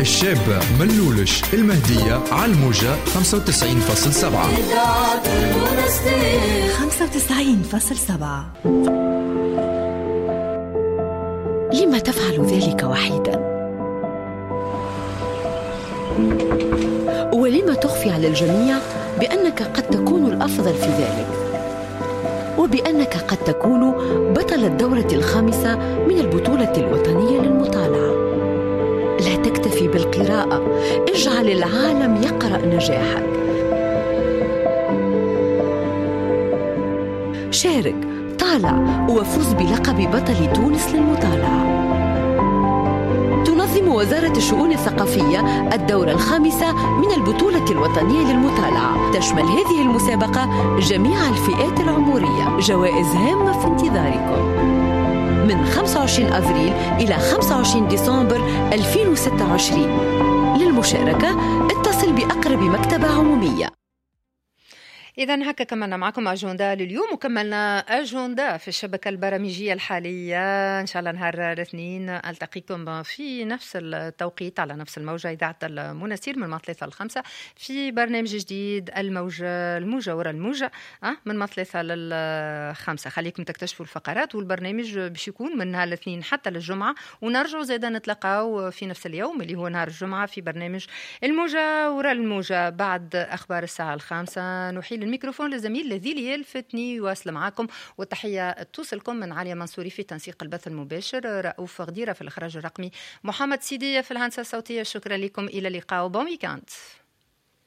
الشاب ملولش المهدية على الموجة 95.7. 95.7. لما تفعل ذلك وحيدا؟ ولما تخفي على الجميع بأنك قد تكون الأفضل في ذلك، وبأنك قد تكون بطل الدورة 5 من البطولة الوطنية للمطالعة؟ لا تكتفي بالقراءة، اجعل العالم يقرأ نجاحك. شارك، طالع، وفوز بلقب بطل تونس للمطالعة. تنظم وزارة الشؤون الثقافية الدورة 5 من البطولة الوطنية للمطالعة. تشمل هذه المسابقة جميع الفئات العمرية. جوائز هامة في انتظاركم من 25 أفريل إلى 25 ديسمبر 2026. للمشاركة اتصل بأقرب مكتبة عمومية. إذا هكا كملنا معكم أجندة لليوم، وكملنا أجندة في الشبكة البرامجية الحالية. إن شاء الله نهار الاثنين ألتقيكم في نفس التوقيت على نفس الموجة، إذاعة المناسير من 3 ل 5 في برنامج جديد الموجة ورا الموجة من 3 ل 5. خليكم تكتشفوا الفقرات، والبرنامج باش يكون من نهار الاثنين حتى للجمعة، ونرجعوا زيدا نتلقاو في نفس اليوم اللي هو نهار الجمعة في برنامج الموجة ورا الموجة. بعد أخبار الساعة 5 نحيل الميكروفون للزميل الذي يلفتني واصل معكم، والتحية توصلكم من عليا منصوري في تنسيق البث المباشر، رؤوف غديرة في الإخراج الرقمي، محمد سيدي في الهندسة الصوتية. شكرا لكم، إلى اللقاء وبون ويكاند.